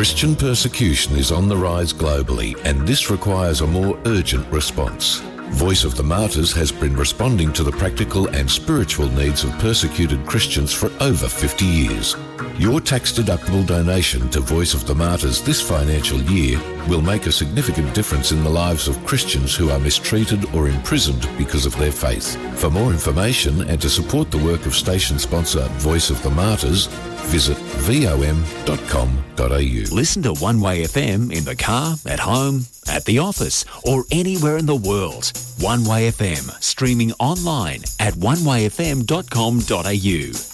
Christian persecution is on the rise globally, and this requires a more urgent response. Voice of the Martyrs has been responding to the practical and spiritual needs of persecuted Christians for over 50 years. Your tax-deductible donation to Voice of the Martyrs this financial year will make a significant difference in the lives of Christians who are mistreated or imprisoned because of their faith. For more information and to support the work of station sponsor Voice of the Martyrs, visit vom.com.au. Listen to One Way FM in the car, at home, at the office, or anywhere in the world. One Way FM, streaming online at onewayfm.com.au.